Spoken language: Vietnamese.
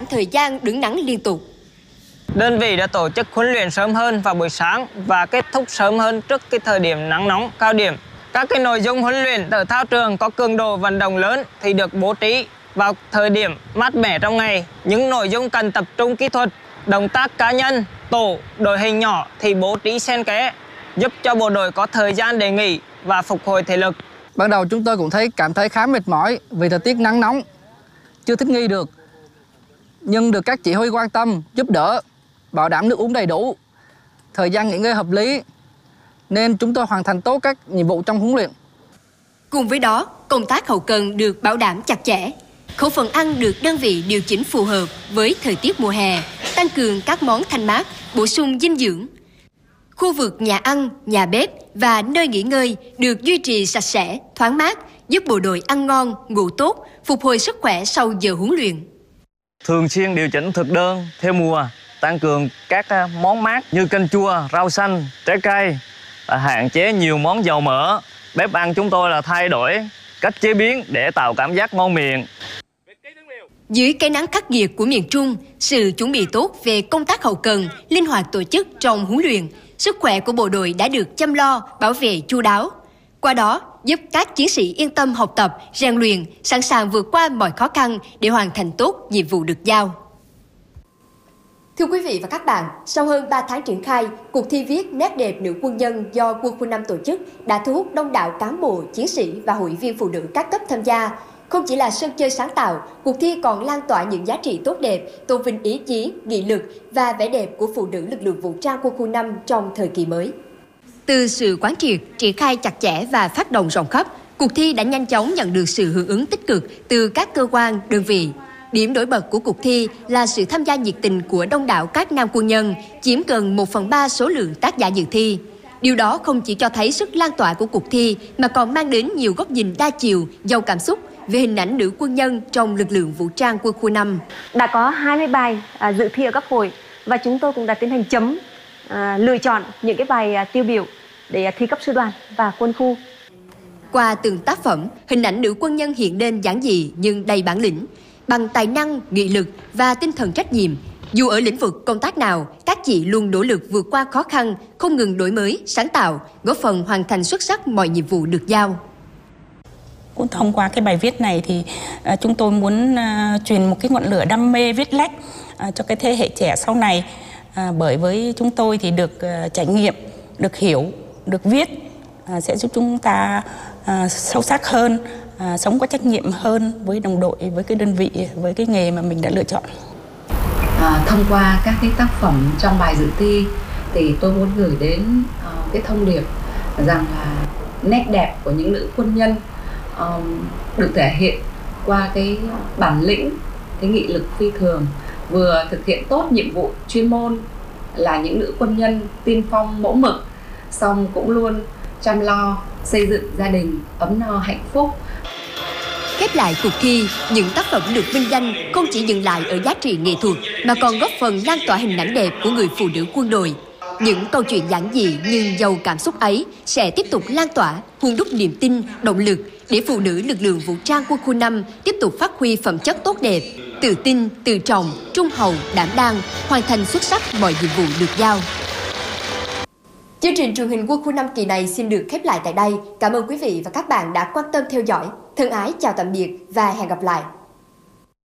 thời gian đứng nắng liên tục. Đơn vị đã tổ chức huấn luyện sớm hơn vào buổi sáng và kết thúc sớm hơn trước cái thời điểm nắng nóng cao điểm. Các cái nội dung huấn luyện ở thao trường có cường độ vận động lớn thì được bố trí vào thời điểm mát mẻ trong ngày. Những nội dung cần tập trung kỹ thuật, động tác cá nhân, tổ, đội hình nhỏ thì bố trí xen kẽ, giúp cho bộ đội có thời gian để nghỉ và phục hồi thể lực. Ban đầu chúng tôi cũng cảm thấy khá mệt mỏi vì thời tiết nắng nóng, chưa thích nghi được. Nhưng được các chỉ huy quan tâm, giúp đỡ, bảo đảm nước uống đầy đủ, thời gian nghỉ ngơi hợp lý, nên chúng tôi hoàn thành tốt các nhiệm vụ trong huấn luyện. Cùng với đó, công tác hậu cần được bảo đảm chặt chẽ. Khẩu phần ăn được đơn vị điều chỉnh phù hợp với thời tiết mùa hè, tăng cường các món thanh mát, bổ sung dinh dưỡng. Khu vực nhà ăn, nhà bếp và nơi nghỉ ngơi được duy trì sạch sẽ, thoáng mát, giúp bộ đội ăn ngon, ngủ tốt, phục hồi sức khỏe sau giờ huấn luyện. Thường xuyên điều chỉnh thực đơn theo mùa, tăng cường các món mát như canh chua, rau xanh, trái cây, hạn chế nhiều món dầu mỡ. Bếp ăn chúng tôi là thay đổi cách chế biến để tạo cảm giác ngon miệng. Dưới cái nắng khắc nghiệt của miền Trung, sự chuẩn bị tốt về công tác hậu cần, linh hoạt tổ chức trong huấn luyện, sức khỏe của bộ đội đã được chăm lo, bảo vệ chu đáo. Qua đó, giúp các chiến sĩ yên tâm học tập, rèn luyện, sẵn sàng vượt qua mọi khó khăn để hoàn thành tốt nhiệm vụ được giao. Thưa quý vị và các bạn, sau hơn 3 tháng triển khai, cuộc thi viết nét đẹp nữ quân nhân do Quân khu 5 tổ chức đã thu hút đông đảo cán bộ, chiến sĩ và hội viên phụ nữ các cấp tham gia. Không chỉ là sân chơi sáng tạo, cuộc thi còn lan tỏa những giá trị tốt đẹp, tôn vinh ý chí, nghị lực và vẻ đẹp của phụ nữ lực lượng vũ trang Quân khu 5 trong thời kỳ mới. Từ sự quán triệt, triển khai chặt chẽ và phát động rộng khắp, cuộc thi đã nhanh chóng nhận được sự hưởng ứng tích cực từ các cơ quan, đơn vị. Điểm nổi bật của cuộc thi là sự tham gia nhiệt tình của đông đảo các nam quân nhân, chiếm gần 1/3 số lượng tác giả dự thi. Điều đó không chỉ cho thấy sức lan tỏa của cuộc thi mà còn mang đến nhiều góc nhìn đa chiều, giàu cảm xúc về hình ảnh nữ quân nhân trong lực lượng vũ trang Quân khu 5. Đã có 20 bài dự thi ở cấp hội và chúng tôi cũng đã tiến hành chấm lựa chọn những cái bài tiêu biểu để thi cấp sư đoàn và quân khu. Qua từng tác phẩm, hình ảnh nữ quân nhân hiện lên giản dị nhưng đầy bản lĩnh. Bằng tài năng, nghị lực và tinh thần trách nhiệm, dù ở lĩnh vực công tác nào, các chị luôn nỗ lực vượt qua khó khăn, không ngừng đổi mới, sáng tạo, góp phần hoàn thành xuất sắc mọi nhiệm vụ được giao. Cũng thông qua cái bài viết này thì chúng tôi muốn truyền một cái ngọn lửa đam mê viết lách cho cái thế hệ trẻ sau này. Bởi với chúng tôi thì được trải nghiệm, được hiểu, được viết sẽ giúp chúng ta sâu sắc hơn, sống có trách nhiệm hơn với đồng đội, với cái đơn vị, với cái nghề mà mình đã lựa chọn. Thông qua các cái tác phẩm trong bài dự thi thì tôi muốn gửi đến cái thông điệp rằng là nét đẹp của những nữ quân nhân được thể hiện qua cái bản lĩnh, cái nghị lực phi thường, vừa thực hiện tốt nhiệm vụ chuyên môn là những nữ quân nhân tiên phong mẫu mực, song cũng luôn chăm lo xây dựng gia đình ấm no hạnh phúc. Khép lại cuộc thi, những tác phẩm được vinh danh không chỉ dừng lại ở giá trị nghệ thuật mà còn góp phần lan tỏa hình ảnh đẹp của người phụ nữ quân đội. Những câu chuyện giản dị nhưng giàu cảm xúc ấy sẽ tiếp tục lan tỏa, hun đúc niềm tin, động lực để phụ nữ lực lượng vũ trang Quân khu 5 tiếp tục phát huy phẩm chất tốt đẹp, tự tin, tự trọng, trung hậu, đảm đang, hoàn thành xuất sắc mọi nhiệm vụ được giao. Chương trình truyền hình Quân khu 5 kỳ này xin được khép lại tại đây. Cảm ơn quý vị và các bạn đã quan tâm theo dõi. Thân ái chào tạm biệt và hẹn gặp lại.